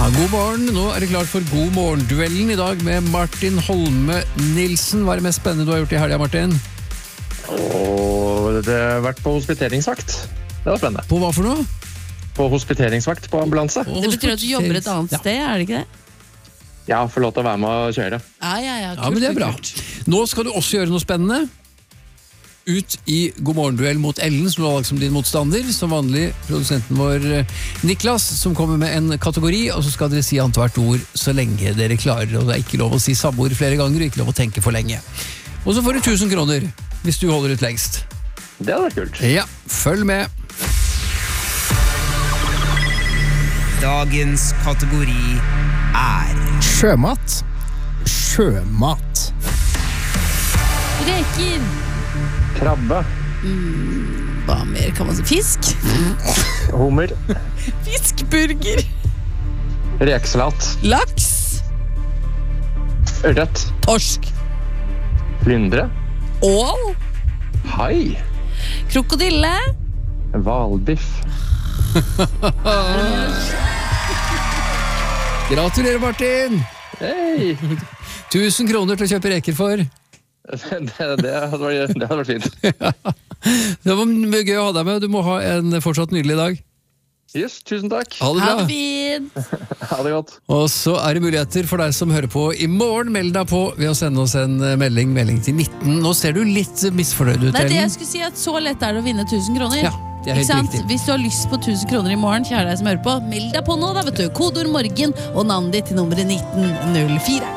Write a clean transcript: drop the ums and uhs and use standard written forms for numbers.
god morgen. Nå er det klart for God morgen-duellen I dag med Martin Holme Nilsen. Hva er det mest spennende du har gjort I helgen, Martin? Det har vært på hospiteringsvakt. Det var spennende. På hva for noe? På hospiteringsvakt på ambulanse. Det betyr at du jobber et annet sted, er det ikke det? Ja, får lov til å være med å kjøre. Ja, kult, men det er bra. kult. Nå skal du også gjøre noe spennende. Ut I God morgen-duell mot Ellen, som du har valgt som din motstander. Som vanlig produsenten vår Niklas, som kommer med en kategori, og så skal dere si annet hvert ord så lenge dere klarer. Og det er ikke lov å si samme ord flere ganger, og ikke lov å tenke for lenge. Og så får du 1000 kroner, hvis du holder ut lengst. Det hadde vært kult. Ja, følg med. Dagens kategori er Sjømat. Sjømat. Reker. Krabbe. Hva mer kan man si? Fisk. Hummer. Fiskburger. Rekesalat. Laks. Ørret. Torsk. Flyndre. Ål. Hai. Krokodille. Hvalbiff. Gratulerer, Martin! Hei! 1000 kroner til å kjøpe reker for. Det hadde vært fint. Det var mye gøy å ha deg med. Du må ha en fortsatt nydelig dag. Yes, tusen takk. Ha det Ha bra. det fint. Ha det godt. Og så er det muligheter for deg som hører på I morgen. Meld deg på ved å sende oss en melding til 19. Nå ser du litt misfornøyd ut, Nei, det jeg Ellen. skulle si at så lett er det å vinne 1000 kroner. Ja, det er helt Ikke sant? riktig. Hvis du har lyst på 1000 kroner I morgen, kjære deg som hører på, meld deg på nå da, vet du. Kodord morgen og navnet ditt til nummeret 1904.